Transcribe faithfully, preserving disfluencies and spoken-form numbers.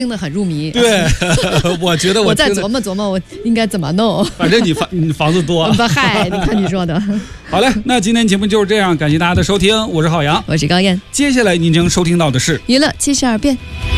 听得很入迷。 对，我觉得我我在琢磨琢磨，我应该怎么弄。 反正你房你房子多。 不嗨，你看你说的。 好嘞，那今天节目就是这样，感谢大家的收听，我是郝阳， 我是高燕。 接下来您将收听到的是娱乐七十二变。